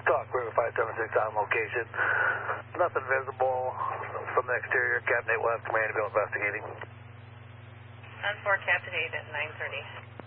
Talk, River 576 on location. Nothing visible from the exterior. Captain 8 will have command to go investigating. On 4, Captain 8 at 9:30.